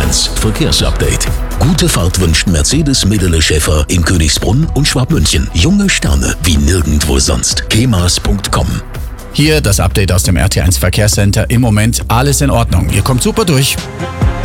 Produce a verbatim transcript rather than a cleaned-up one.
eins Verkehrsupdate. Gute Fahrt wünscht Mercedes Medele Schäfer in Königsbrunn und Schwabmünchen. Junge Sterne wie nirgendwo sonst. kemas punkt com. Hier das Update aus dem R T eins Verkehrscenter. Im Moment alles in Ordnung. Ihr kommt super durch.